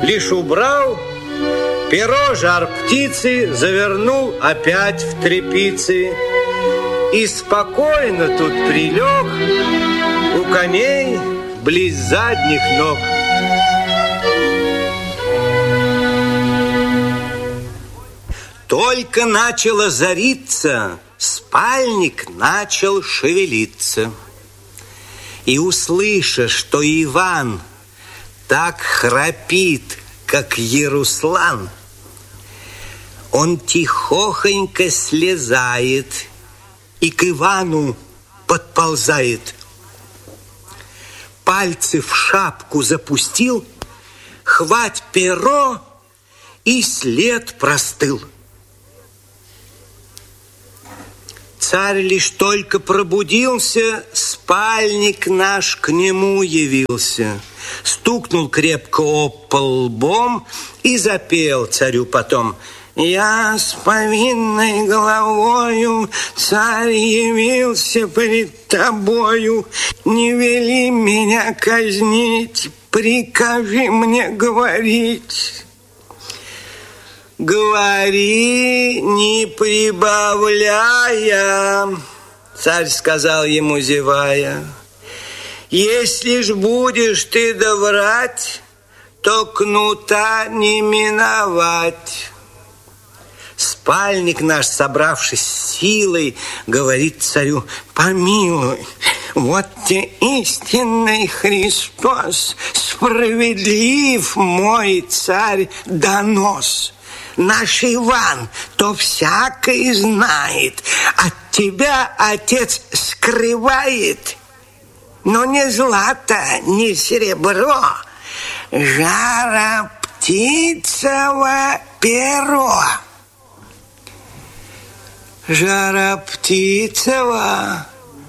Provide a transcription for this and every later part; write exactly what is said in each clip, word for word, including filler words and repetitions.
лишь убрал перо жар-птицы, завернул опять в тряпицы и спокойно тут прилег у коней близ задних ног. Только начало зариться, спальник начал шевелиться. И, услыша, что Иван так храпит, как Еруслан, он тихохонько слезает и к Ивану подползает. Пальцы в шапку запустил, хвать перо, и след простыл. Царь лишь только пробудился, спальник наш к нему явился. Стукнул крепко об пол лбом и запел царю потом: «Я с повинной головою, царь, явился пред тобою. Не вели меня казнить, прикажи мне говорить». «Говори, не прибавляя», — царь сказал ему, зевая. «Если ж будешь ты доврать, то кнута не миновать». Спальник наш, собравшись силой, говорит царю: «Помилуй, вот те истинный Христос, справедлив мой царь донос. Наш Иван то всякий знает, от тебя отец скрывает, но не злато, не серебро, жар-птицево перо». Жар-птицево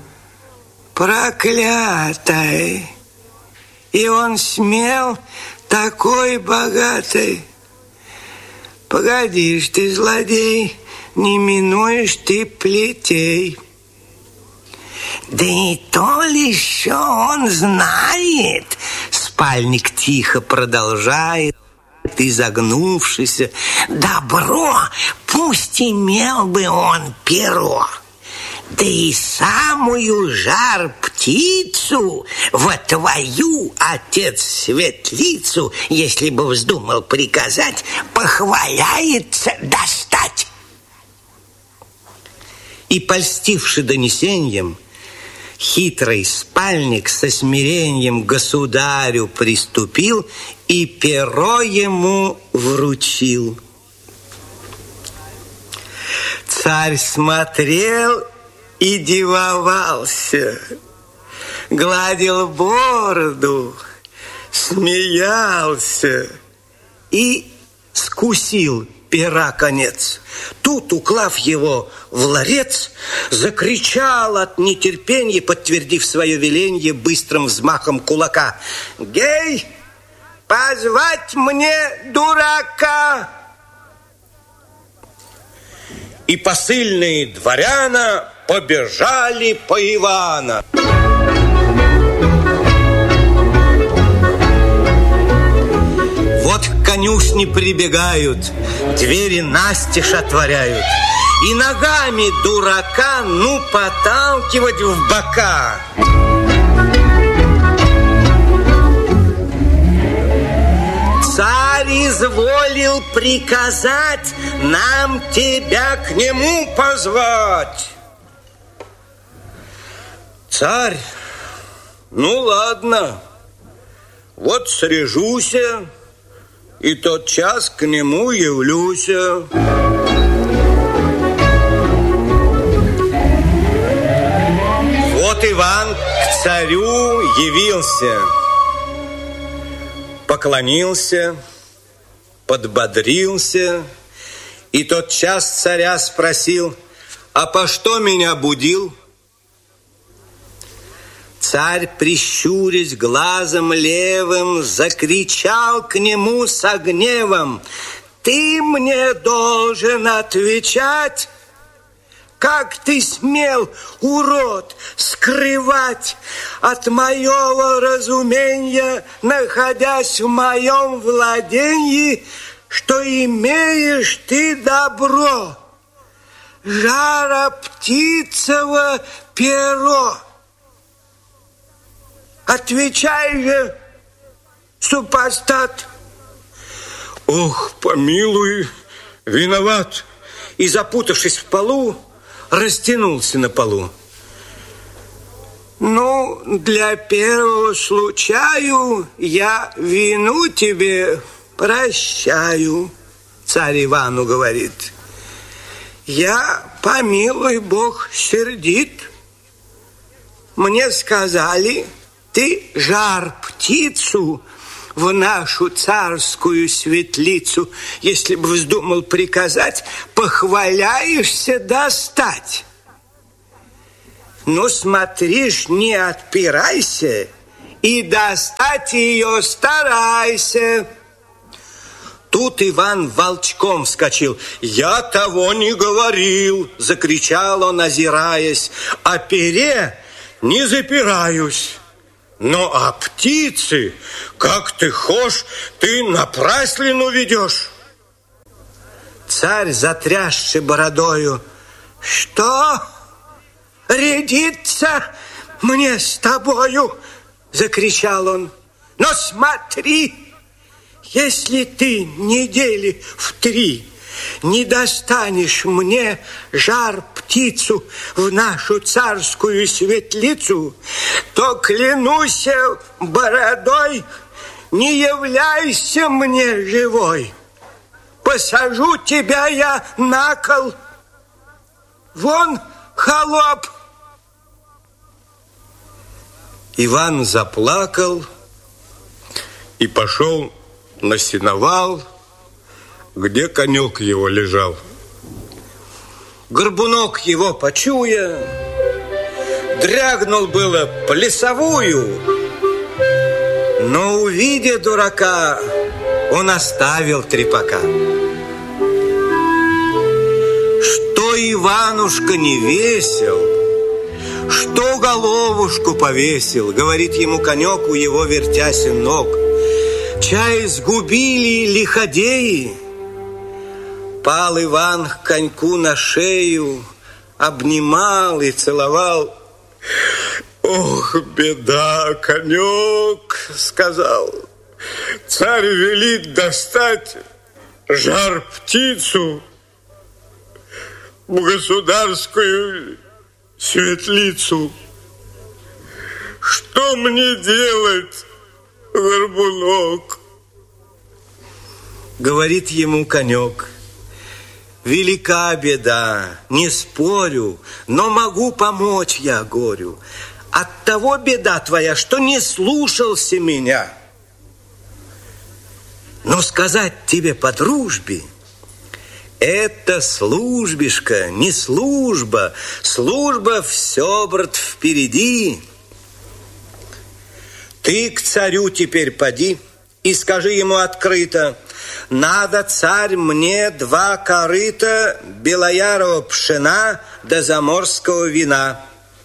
проклятой, и он смел такой богатый. Погодишь ты, злодей, не минуешь ты плетей. Да и то ли еще он знает, спальник тихо продолжает, изогнувшийся: добро, пусть имел бы он перо, да и самую жар-птицу во твою, отец, светлицу, если бы вздумал приказать, похваляется достать. И, польстивши донесением, хитрый спальник со смирением к государю приступил и перо ему вручил. Царь смотрел и дивовался, гладил бороду, смеялся и скусил пера конец. Тут, уклав его в ларец, закричал от нетерпения, подтвердив свое веление быстрым взмахом кулака: «Гей, позвать мне дурака!» И посыльные дворяна побежали по Ивана. Вот к конюшне прибегают, двери настежь отворяют, и ногами дурака ну поталкивать в бока. Царь изволил приказать нам тебя к нему позвать. Царь: ну ладно, вот срежуся, и тотчас к нему явлюся. Вот Иван к царю явился, поклонился, подбодрился, и тотчас царя спросил: а по что меня будил? Царь, прищурясь глазом левым, закричал к нему со гневом: ты мне должен отвечать, как ты смел, урод, скрывать от моего разумения, находясь в моем владении, что имеешь ты добро, жароптицево перо? Отвечай же, супостат. Ох, помилуй, виноват. И, запутавшись в полу, растянулся на полу. Ну, для первого случаю я вину тебе прощаю, царь Ивану говорит. Я, помилуй Бог, сердит. Мне сказали, ты жар-птицу в нашу царскую светлицу, если бы вздумал приказать, похваляешься достать. Ну, смотришь, не отпирайся, и достать ее старайся. Тут Иван волчком вскочил. «Я того не говорил!» — закричал он, озираясь. «О пере не запираюсь. Но о птице, как ты хошь, ты напраслину ведешь». Царь, затрясший бородою: «Что? Рядиться мне с тобою?» — закричал он. «Но смотри, если ты недели в три не достанешь мне жар-птицу в нашу царскую светлицу, то, клянусь бородой, не являйся мне живой. Посажу тебя я на кол. Вон, холоп!» Иван заплакал и пошел на сеновал, где конек его лежал. Горбунок его, почуя, дрягнул было плясовую, но, увидя дурака, он оставил трепака. Что Иванушка не весел, что головушку повесил, говорит ему конек, у его вертяся ног. Чай сгубили лиходеи. Пал Иван к коньку на шею, обнимал и целовал. «Ох, беда, конек!» — сказал. «Царь велит достать жар-птицу в государскую светлицу. Что мне делать, горбунок?» Говорит ему конек: «Велика беда, не спорю, но могу помочь я горю. Оттого беда твоя, что не слушался меня. Но сказать тебе по дружбе, это службишка, не служба, служба все, брат, впереди. Ты к царю теперь поди и скажи ему открыто: надо, царь, мне два корыта белоярого пшена да заморского вина.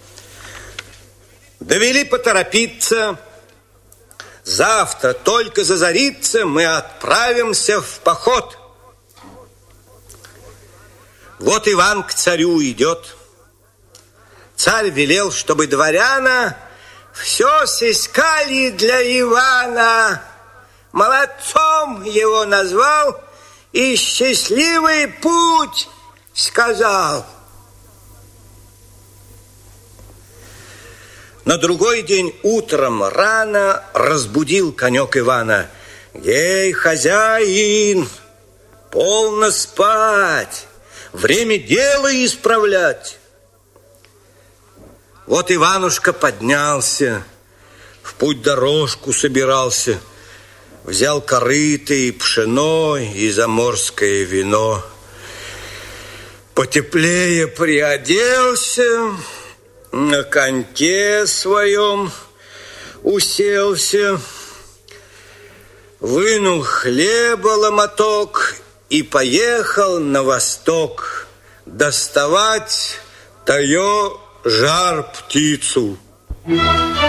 Довели поторопиться. Завтра только зазарится, мы отправимся в поход». Вот Иван к царю идет. Царь велел, чтобы дворяна все сыскали для Ивана. Молодцом его назвал и счастливый путь сказал. На другой день утром рано разбудил конек Ивана. «Ей, хозяин, полно спать, время дело исправлять». Вот Иванушка поднялся, в путь дорожку собирался, взял корыто и пшено, и заморское вино. Потеплее приоделся, на коньке своем уселся, вынул хлеба ломоток и поехал на восток доставать таю жар птицу.